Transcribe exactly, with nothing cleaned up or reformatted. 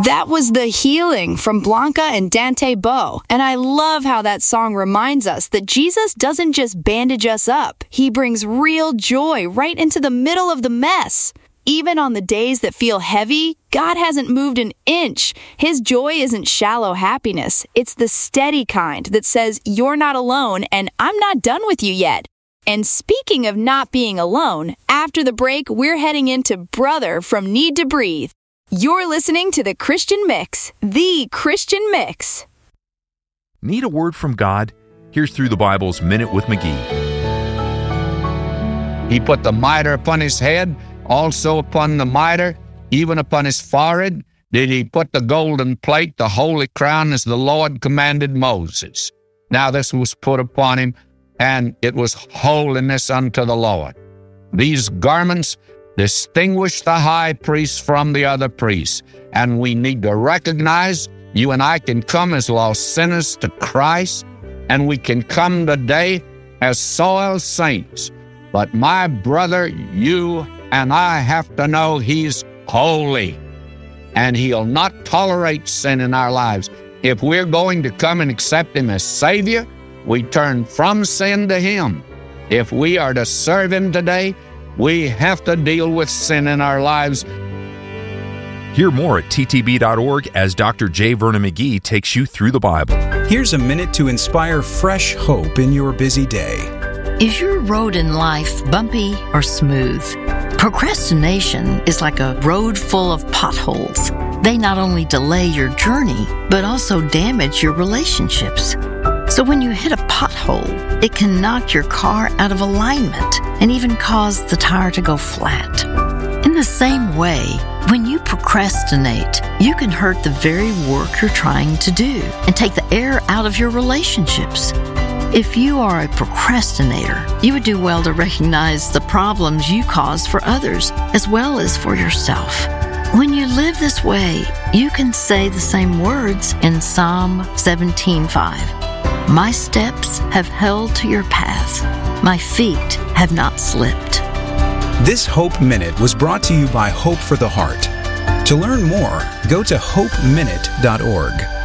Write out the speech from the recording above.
That was The Healing from Blanca and Dante Bowe. And I love how that song reminds us that Jesus doesn't just bandage us up. He brings real joy right into the middle of the mess. Even on the days that feel heavy, God hasn't moved an inch. His joy isn't shallow happiness. It's the steady kind that says, you're not alone and I'm not done with you yet. And speaking of not being alone, after the break, we're heading into Brother from Need to Breathe. You're listening to The Christian Mix, the Christian Mix. Need a word from God? Here's Through the Bible's Minute with McGee. He put the mitre upon his head, also upon the mitre, even upon his forehead, did he put the golden plate, the holy crown, as the Lord commanded Moses. Now this was put upon him, and it was holiness unto the Lord. These garments distinguish the high priest from the other priests, and we need to recognize you and I can come as lost sinners to Christ, and we can come today as soiled saints. But my brother, you and I have to know He's holy, and He'll not tolerate sin in our lives. If we're going to come and accept Him as Savior, we turn from sin to Him. If we are to serve Him today, we have to deal with sin in our lives. Hear more at T T B dot org as Doctor J. Vernon McGee takes you through the Bible. Here's a minute to inspire fresh hope in your busy day. Is your road in life bumpy or smooth? Procrastination is like a road full of potholes. They not only delay your journey, but also damage your relationships. So when you hit a pothole, it can knock your car out of alignment and even cause the tire to go flat. In the same way, when you procrastinate, you can hurt the very work you're trying to do and take the air out of your relationships. If you are a procrastinator, you would do well to recognize the problems you cause for others as well as for yourself. When you live this way, you can say the same words in Psalm seventeen five. My steps have held to your path. My feet have not slipped. This Hope Minute was brought to you by Hope for the Heart. To learn more, go to hope minute dot org.